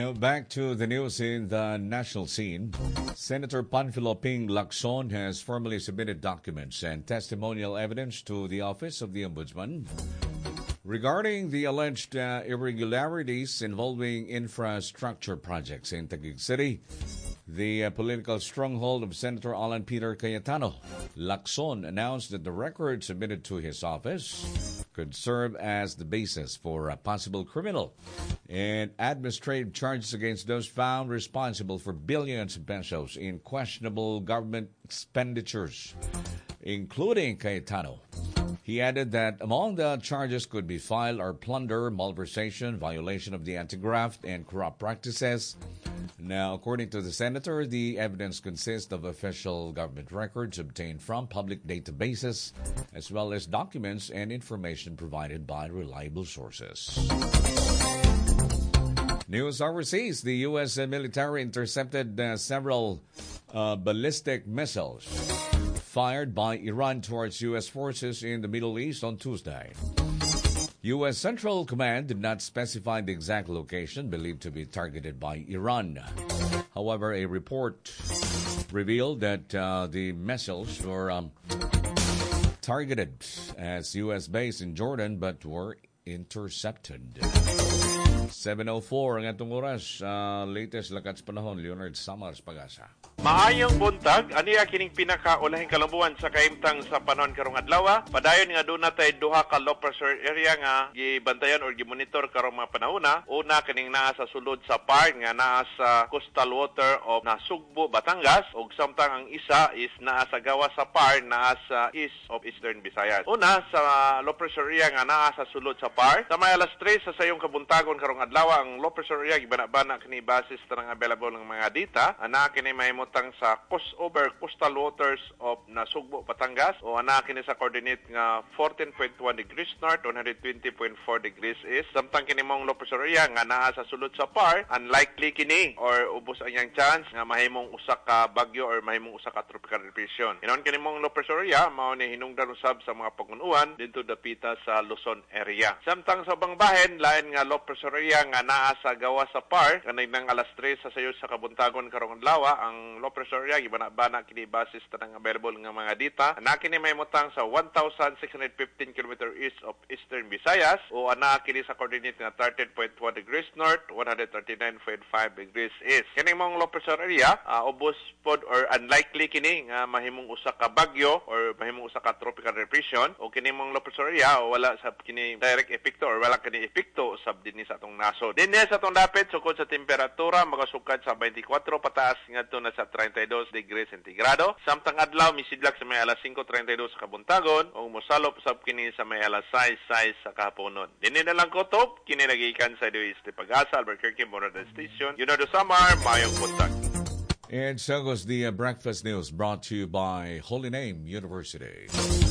Now back to the news in the national scene. Senator Panfilo Ping Lacson has formally submitted documents and testimonial evidence to the Office of the Ombudsman regarding the alleged irregularities involving infrastructure projects in Taguig City. The political stronghold of Senator Alan Peter Cayetano. Lacson announced that the record submitted to his office could serve as the basis for possible criminal and administrative charges against those found responsible for billions of pesos in questionable government expenditures, including Cayetano. He added that among the charges could be filed are plunder, malversation, violation of the anti-graft, and corrupt practices. Now, according to the senator, the evidence consists of official government records obtained from public databases, as well as documents and information provided by reliable sources. News overseas, the U.S. military intercepted several ballistic missiles fired by Iran towards U.S. forces in the Middle East on Tuesday. U.S. Central Command did not specify the exact location believed to be targeted by Iran. However, a report revealed that the missiles were targeted as U.S. base in Jordan but were intercepted. 7:04 ang atong oras. Latest lakats panahon, Leonard Samars, Pag-asa. Maayong buntag, aniya kining pinakaulahing kalabuan sa kaimtang sa panon karong adlaw. Padayon nga doon natay duha ka low pressure area nga gibantayan or gimonitor karong mga panahona. Una kining naa sa sulod sa PAR nga naa sa coastal water of Nasugbo, Batangas, ug samtang ang isa is naa sa gawas sa PAR naa sa east of Eastern Visayas. Una sa low pressure area nga naa sa sulod sa PAR, sa may alas 3 sa sayong kabuntagon karong adlaw ang low pressure area gibana-bana kini basis tanang available ng mga data. Ana kini mahimutang sa crossover coastal waters of Nasugbo, Batangas, o ana kini sa coordinate nga 14.1 degrees north, 120.4 degrees east. Samtang kini mong low pressure area nga naa sa sulod sa PAR, unlikely kini or ubos ang yang chance nga mahimong usa ka bagyo or mahimong usa ka tropical depression. Inon kini mong low pressure area mao ni hinungdan usab sa mga pagun-uwan didto dapita sa Luzon area. Samtang sa ubang bahin lain nga low pressure area nga naa sa gawas sa PAR kanay nang alas 3 sa sayo sa kabuntagon karong adlaw ang low pressure area gibana-bana kini basis tanang available nga mga data. Ana kini mahimutang sa 1,615 km east of Eastern Visayas o ana kini sa coordinate nga 13.1 degrees north, 139.5 degrees east. Kini mong low pressure area ubos pod or unlikely kini nga mahimong usa ka bagyo or mahimong usa ka tropical depression o kini mong low pressure area o wala sa kini direct epekto or wala kini epekto usab dinhi sa atong nasod. Dinhi sa atong dapit sukod sa temperatura magasukad sa 24 pataas ngadto na sa 32 degrees centigrado. Samtang adlaw misidlak sa may alas 5:32 sa kabuntagon o mosalop sab kini sa may alas 6:06 sa kahaponon. Dinhi na lang kutob kini nagikan sa DOST Pag-asa Albuquerque Monada Station. You know the summer, mayong buntag. And so goes the breakfast news brought to you by Holy Name University.